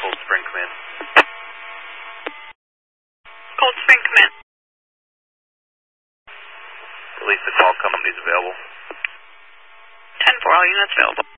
Cold Spring Command. Cold Spring Command. Release the call company is available. 10-4, all units available.